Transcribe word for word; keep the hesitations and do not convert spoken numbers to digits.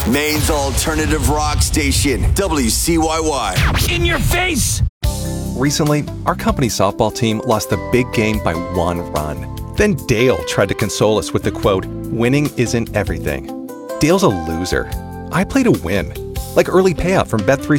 Maine's alternative rock station, W C Y Y. In your face! Recently, our company softball team lost the big game by one run. Then Dale tried to console us with the quote, "Winning isn't everything." Dale's a loser. I play to win. Like early payout from Bet three